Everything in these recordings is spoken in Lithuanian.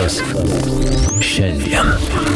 Rytas šiandien.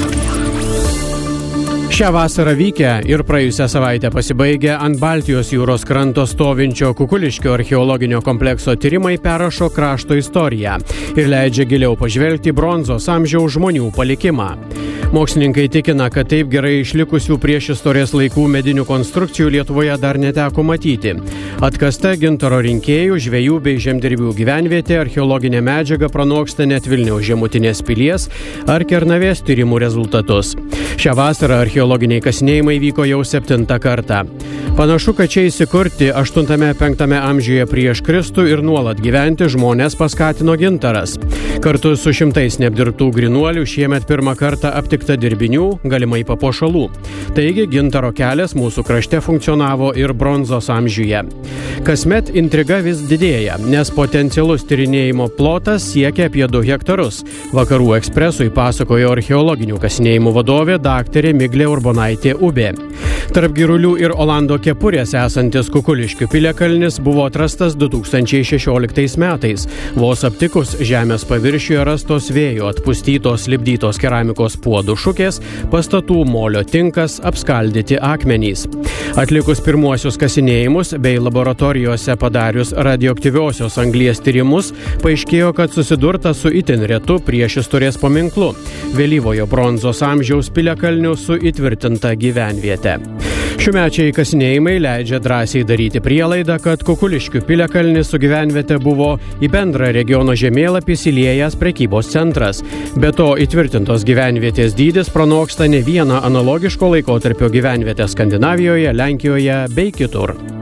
Šią vasarą vykę ir praėjusią savaitę pasibaigę ant Baltijos jūros kranto stovinčio Kukuliškio archeologinio komplekso tyrimai perrašo krašto istoriją ir leidžia giliau pažvelgti bronzos amžiaus žmonių palikimą. Mokslininkai tikina, kad taip gerai išlikusių priešistorės laikų medinių konstrukcijų Lietuvoje dar neteko matyti. Atkasta gintaro rinkėjų, žvejų bei žemdirbių gyvenvietė archeologinė medžiaga pranoksta net Vilniaus Žemutinės pilies ar Kernavės tyrimų rezultatus. Šią vasarą archeologiniai kasinėjimai vyko jau 7. kartą. Panašu, kad čia įsikurti 8-5 amžiuje prieš Kristų ir nuolat gyventi žmonės paskatino gintaras. Kartu su šimtais neapdirbtų grynuolių šiemet pirmą kartą aptikta dirbinių, galimai papuošalų. Taigi gintaro kelias mūsų krašte funkcionavo ir bronzos amžiuje. Kasmet intriga vis didėja, nes potencialus tyrinėjimo plotas siekia apie 2 hektarus. Vakarų ekspresui pasakojo archeologinių kasinėjimų vadovė daktarė Miglė Urbonaitė Ubė. Tarp Girulių ir Olando kepurės esantis Kukuliškių piliakalnis buvo atrastas 2016 metais. Vos aptikus žemės paviršiuje rastos vėjo atpustytos lipdytos keramikos puodų šukės, pastatų molio tinkas, apskaldyti akmenys. Atlikus pirmuosius kasinėjimus bei laboratorijose padarius radioaktyviosios anglies tyrimus, paaiškėjo, kad susidurta su itin retu priešistorės paminklu – vėlyvojo bronzos amžiaus piliakalniu su įtvirtinta gyvenviete. Šiųmečiai kasinėjimai leidžia drąsiai daryti prielaidą, kad Kukuliškių piliakalnis su gyvenviete buvo į bendrą regiono žemėlapį įsiliejęs prekybos centras. Be to, įtvirtintos gyvenvietės dydis pranoksta ne vieną analogiško laikotarpio gyvenvietę Skandinavijoje, Lenkijoje bei kitur.